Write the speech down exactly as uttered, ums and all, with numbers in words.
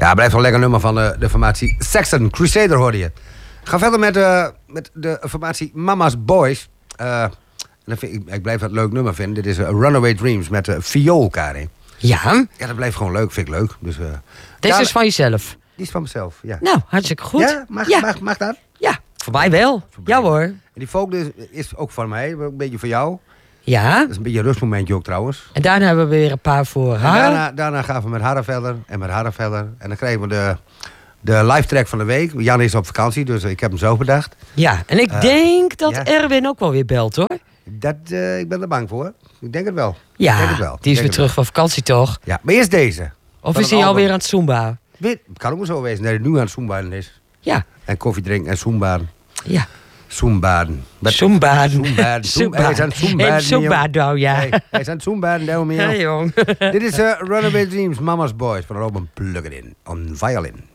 Ja, blijft wel een lekker nummer van de, de formatie Saxon Crusader, hoorde je. Ik ga verder met, uh, met de formatie Mama's Boys. Uh, en vind ik, ik blijf dat een leuk nummer vinden. Dit is uh, Runaway Dreams met uh, viool, Karin. Ja? Ja, dat blijft gewoon leuk, vind ik leuk. Dus, uh, Deze is van jezelf? Die is van mezelf, ja. Nou, hartstikke goed. Ja, mag, ja. mag, mag dat? Ja, voor mij wel. Voor mij. Ja hoor. En die folk is, is ook van mij, een beetje voor jou. Ja. Dat is een beetje een rustmomentje ook trouwens. En daarna hebben we weer een paar voor haar. Daarna, daarna gaan we met Harre verder en met Harre verder. En dan krijgen we de, de live track van de week. Jan is op vakantie, dus ik heb hem zo bedacht. Ja, en ik uh, denk dat ja. Erwin ook wel weer belt, hoor. Dat, uh, ik ben er bang voor. Ik denk het wel. Ja, ik denk het wel. die is weer terug wel. van vakantie, toch? Ja, maar eerst deze. Of is hij alweer aan het Zumba? Het kan ook maar zo wezen dat hij nu aan het Zumbaden is. Ja. En koffie drinken en Zumbaden. Ja. Zumbaden. Zumbaden. Zumbaden. Hij is aan het Zumbaden. Zumbaden, ja. Hij is aan het Zumbaden, daarom Ja, jong. Dit is uh, Runaway Dreams, Mama's Boys van Robin Plug It In on violin.